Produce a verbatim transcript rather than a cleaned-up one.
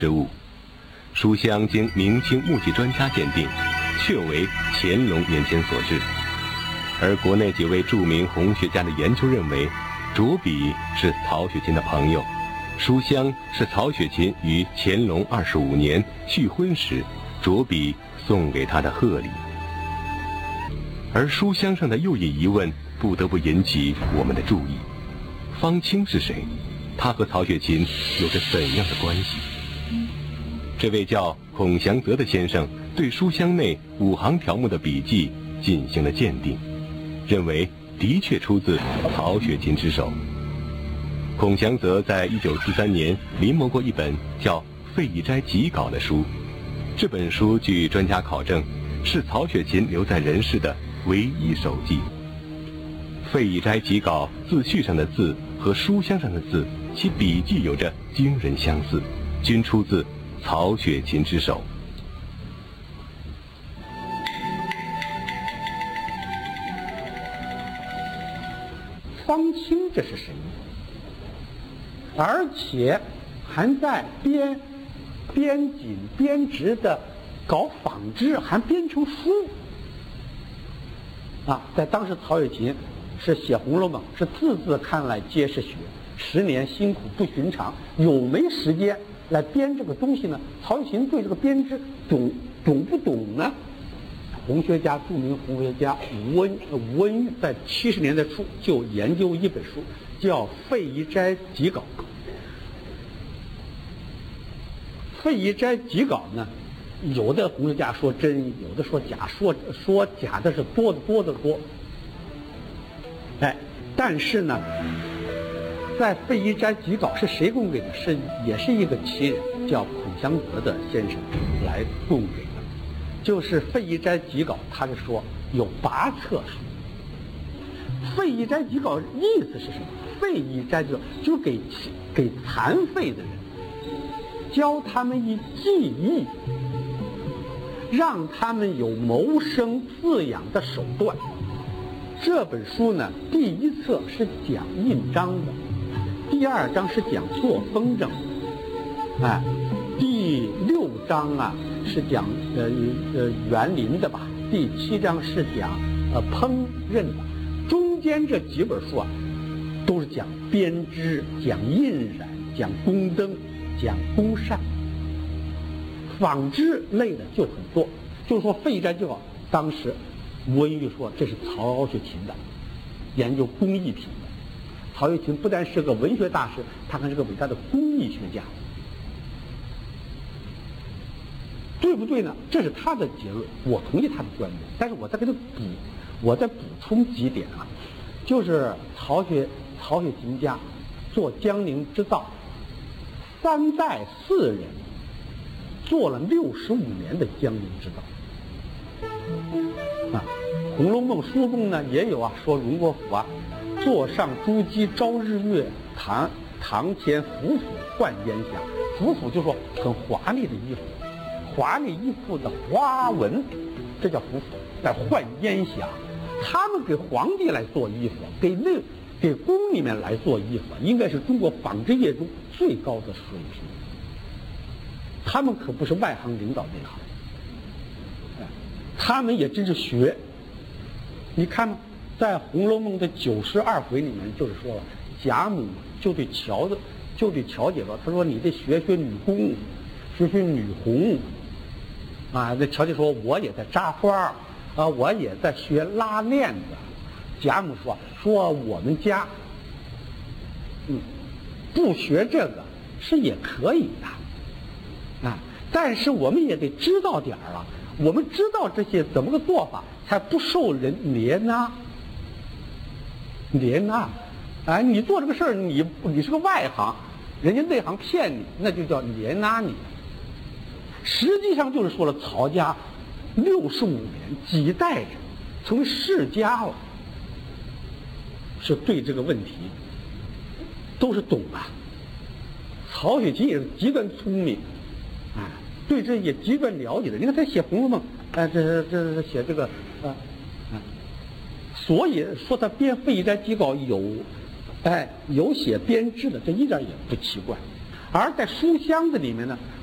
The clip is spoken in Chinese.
之物。书香经明清木器专家鉴定，确为乾隆年间所制。而国内几位著名红学家的研究认为，着笔是曹雪芹的朋友，书香是曹雪芹于乾隆二十五年续婚时着笔送给他的贺礼。而书香上的又一疑问不得不引起我们的注意：方清是谁？他和曹雪芹有着怎样的关系？这位叫孔祥泽的先生对书香内五行条目的笔记进行了鉴定，认为的确出自曹雪芹之手。孔祥泽在一九四三年临摹过一本叫《废一斋集稿》的书，这本书据专家考证，是曹雪芹留在人世的唯一手记。《废一斋集稿》自序上的字和书香上的字，其笔迹有着惊人相似，均出自曹雪芹之手。 方清这是谁？而且还在编编紧编直的搞仿制，还编成书啊！在当时曹雪芹是写《红楼梦》，是字字看来皆是血，十年辛苦不寻常，有没时间来编这个东西呢？曹雪芹对这个编织懂懂不懂呢？红学家，著名红学家吴文吴文玉在七十年代初就研究一本书，叫《废一斋集稿》。《废一斋集稿》呢，有的红学家说真，有的说假，说说假的是多得多得多。哎，但是呢，在《废一斋集稿》是谁供给的？是也是一个奇人，叫孔祥泽的先生来供给的。就是《废一斋集稿》，他是说有八册书。《废一斋集稿》意思是什么？废一斋集稿就是给给残废的人教他们一技艺，让他们有谋生自养的手段。这本书呢，第一册是讲印章的，第二章是讲做风筝，哎，第六章啊是讲呃呃园林的吧，第七章是讲呃烹饪的，中间这几本书啊，都是讲编织、讲印染、讲宫灯、讲工扇，纺织类的就很多。就是说《废一斋集稿》，当时吴文玉说这是曹雪芹的，研究工艺品的。曹雪芹不但是个文学大师，他还是个伟大的工艺学家。对不对呢？这是他的结论，我同意他的观点，但是我再给他补，我再补充几点啊，就是曹雪曹雪芹家做江宁织造，三代四人做了六十五年的江宁织造啊。《红楼梦》书中呢也有啊，说荣国府啊，座上珠玑朝日月，堂堂前府府换烟霞。府府就说很华丽的衣服。华丽衣服的花纹，这叫服服，在换烟霞。他们给皇帝来做衣服，给那给宫里面来做衣服，应该是中国纺织业中最高的水平。他们可不是外行领导内行，哎，他们也真是学。你看嘛，在《红楼梦》的九十二回里面，就是说了，贾母就对乔的就对乔姐说，他说你得学学女工，学学女红。啊，那乔姐说我也在扎花啊，我也在学拉链子。贾母说说我们家，嗯，不学这个是也可以的，啊，但是我们也得知道点儿了，我们知道这些怎么个做法，才不受人怜呐，怜呐，啊，你做这个事儿，你你是个外行，人家内行骗你，那就叫怜呐你。实际上就是说了，曹家六十五年几代人成为世家了，是对这个问题都是懂啊。曹雪芹也是极端聪明，啊，对这也极端了解的。你看他写《红楼梦》，哎、呃，这这这写这个啊啊，所以说他编《废一斋集稿》有，哎，有写编制的，这一点也不奇怪。而在书香的里面呢，